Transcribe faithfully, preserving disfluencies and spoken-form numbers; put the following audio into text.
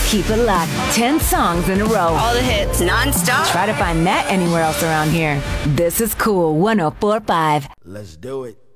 Keep it locked. ten songs in a row. All the hits, non-stop. Try to find that anywhere else around here. This is Cool one oh four point five. Let's do it.